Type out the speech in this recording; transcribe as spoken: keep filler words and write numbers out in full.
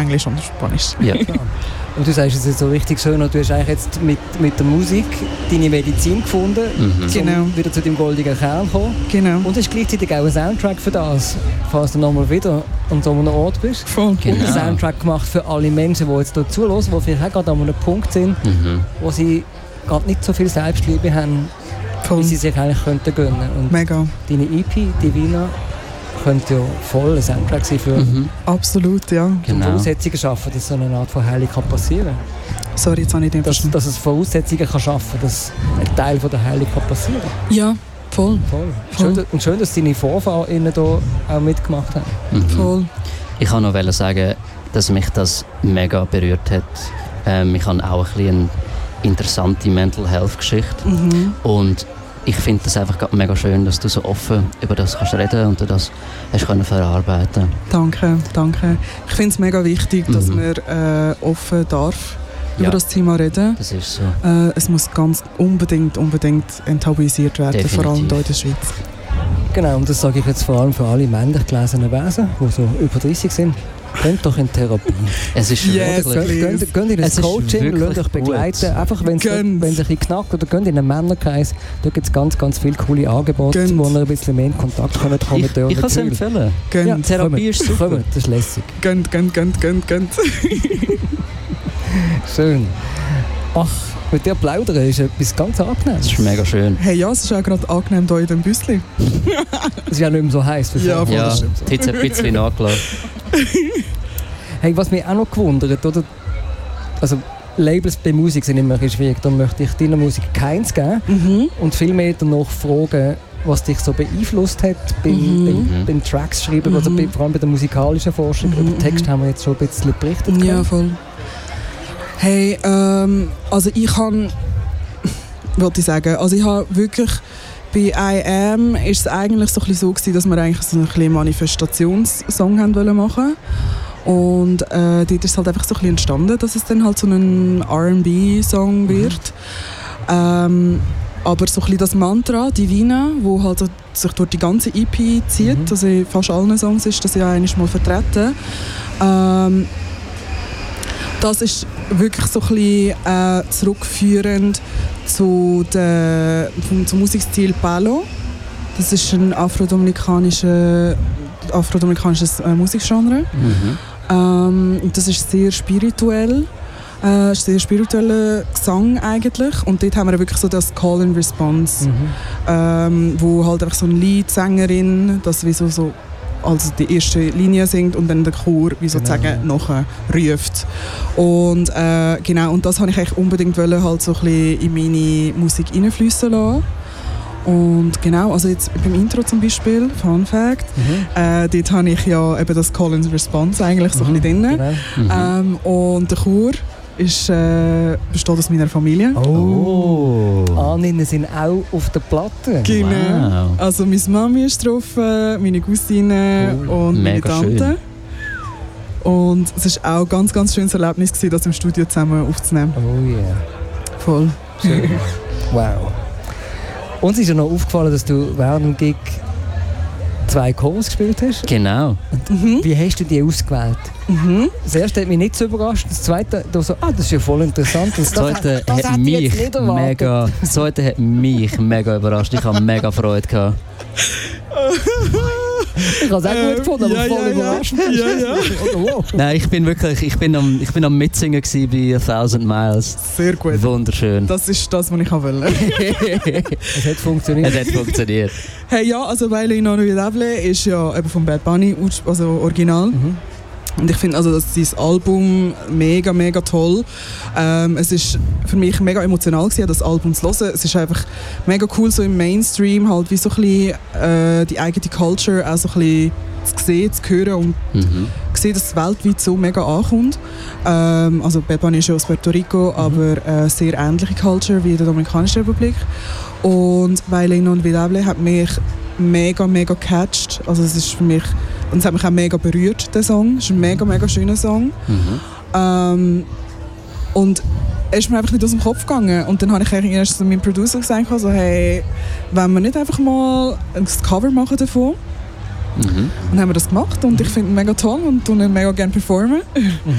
Englisch und Spanisch. Ja. Und du sagst es jetzt so richtig schön, und du hast eigentlich jetzt mit, mit der Musik deine Medizin gefunden, Mhm. um Genau. wieder zu deinem goldenen Kern zu kommen. Genau. Und es ist gleichzeitig auch ein Soundtrack für das, falls du nochmal wieder an so einem Ort bist. Voll. Genau. Und ein Soundtrack gemacht für alle Menschen, die jetzt hier zuhören, die vielleicht auch gerade an einem Punkt sind, Mhm. wo sie gerade nicht so viel Selbstliebe haben, Voll. wie sie sich eigentlich könnten gönnen. Und Mega. deine E P, Divina, könnte ja voll ein Soundtrack sein für Mhm. Absolut, ja. genau. Genau. Voraussetzungen schaffen, dass so eine Art von Heilung kann passieren. Sorry, jetzt habe ich den Dass, verstanden. dass es Voraussetzungen kann schaffen, dass ein Teil von der Heilung kann passieren. Ja, voll. Voll. Voll. Schön, und schön, dass deine VorfahrInnen hier auch mitgemacht haben. Mhm. Voll. Ich kann noch sagen, dass mich das mega berührt hat. Ähm, ich habe auch ein bisschen eine interessante Mental Health Geschichte. Mhm. Und ich finde das einfach gerade mega schön, dass du so offen über das kannst reden und du das hast können verarbeiten. Danke, danke. Ich finde es mega wichtig, dass Mhm. man äh, offen darf Ja. über das Thema reden. Das ist so. Äh, es muss ganz unbedingt, unbedingt enttabuisiert werden, Definitiv. vor allem hier in der Schweiz. Genau, und das sage ich jetzt vor allem für alle männlich gelesenen Wesen, die so über dreißig sind. Geht doch in Therapie. Es ist Yes, wirklich... please. Geht, geht in ein Es ist Coaching, wirklich lasst euch begleiten. gut. Einfach, wenn es Gönnt. wenn es ein bisschen knackt, oder geht in einen Männerkreis. Da gibt es ganz, ganz viele coole Angebote, Gönnt. wo ihr ein bisschen mehr in Kontakt kommt Ich, mit euren ich kann es Gefühlen. empfehlen. Gönnt, Ja, Therapie kommt, ist super. kommt, das ist lässig. gönnt, gönnt, gönnt, gönnt, gönnt. Schön. Ach, mit dir plaudern ist etwas ganz Angenehmes. Das ist mega schön. Hey, ja, es ist auch gerade angenehm hier in diesem Büsschen. Es ist ja nicht mehr so heiß. wie Ja, vorher. voll, Ja, das stimmt so. jetzt ein bisschen nachgelassen. Hey, was mich auch noch gewundert, oder? Also, Labels bei Musik sind immer ein bisschen schwierig. Dann möchte ich deiner Musik keins geben Mhm. und vielmehr danach fragen, was dich so beeinflusst hat beim, Mhm. beim, Mhm. beim Tracks schreiben, Mhm. oder bei, vor allem bei der musikalischen Forschung. Mhm. Über den Text haben wir jetzt schon ein bisschen berichtet. Ja, gehabt. voll. Hey, ähm, also ich kann, wollte ich sagen, also ich habe wirklich, bei I Am ist es eigentlich so ein bisschen so gewesen, dass wir eigentlich so einen kleinen Manifestationssong haben wollen machen. Und äh, dort ist es halt einfach so ein bisschen entstanden, dass es dann halt so ein R and B-Song wird. Ähm, aber so ein bisschen das Mantra, Divina, wo halt sich durch die ganze E P zieht, Mhm. also in fast allen Songs ist das ja einmal vertreten. Ähm, das ist wirklich so ein bisschen äh, zurückführend zu der, zum, zum Musikstil Palo. Das ist ein afrodominikanische, afrodominikanisches äh, Musikgenre. Mhm. Ähm, das ist sehr spirituell. Äh, ist ein sehr spiritueller Gesang eigentlich. Und dort haben wir wirklich so das Call and Response, Mhm. ähm, wo halt einfach so eine Leadsängerin, das wie so, so also die erste Linie singt und dann der Chor wie sozusagen Genau. nachher ruft. Und äh, genau, und das wollte ich eigentlich unbedingt wollen, halt so ein bisschen in meine Musik reinfließen lassen. Und genau, also jetzt beim Intro zum Beispiel, Fun Fact, Mhm. äh, dort habe ich ja eben das Call and Response eigentlich so ein Mhm. bisschen drin. Genau. Mhm. Ähm, und der Chor ist, äh, besteht aus meiner Familie. Oh. Oh. Ahnen sind auch auf der Platte. Genau. Wow. Also meine Mami ist drauf, äh, meine Cousine Cool. und meine Mega Tante. schön. Und es war auch ein ganz, ganz schönes Erlebnis, gewesen, das im Studio zusammen aufzunehmen. Oh yeah. Voll. Schön. Wow. Uns ist ja noch aufgefallen, dass du während dem Gig zwei Chorus gespielt hast. Genau. Mhm. Wie hast du die ausgewählt? Mhm. Das erste hat mich nicht so überrascht. Das zweite, da so, ah, das ist ja voll interessant. Und Das zweite das hat hätte ich mich jetzt nicht erwartet. mega, das zweite hat mich mega überrascht. Ich habe mega Freude gehabt. Ich habe es auch gut gefunden, aber ja, voll ja, überraschend. Ja, ja. Oder wow. Nein, ich bin wirklich, ich bin am, ich bin am Mitsingen gewesen bei A Thousand Miles. Sehr gut. Wunderschön. Das ist das, was ich wollte. Es hat funktioniert. Es hat funktioniert. Hey, ja, also «Baile y no olvidable» ist ja eben von Bad Bunny, also original. Mhm. Und ich finde also, dass dieses Album mega, mega toll. Ähm, es ist für mich mega emotional gewesen, das Album zu hören. Es ist einfach mega cool, so im Mainstream halt wie so ein bisschen äh, die eigene Culture auch so ein bisschen zu sehen, zu hören und Mhm. zu sehen, dass es weltweit so mega ankommt. Ähm, also Bad Bunny ist ja aus Puerto Rico, aber äh, sehr ähnliche Culture wie in der Dominikanischen Republik. Und «Baile y no olvidable» hat mich mega, mega gecatcht. Also es ist für mich, und es hat mich auch mega berührt, der Song. Es ist ein mega, mega schöner Song. Mhm. Ähm, und er ist mir einfach nicht aus dem Kopf gegangen. Und dann habe ich eigentlich erst zu meinem Producer gesagt, also, hey, wollen wir nicht einfach mal ein Cover machen davon? Mhm. Und dann haben wir das gemacht und ich finde ihn mega toll und tue ihn mega gerne performen.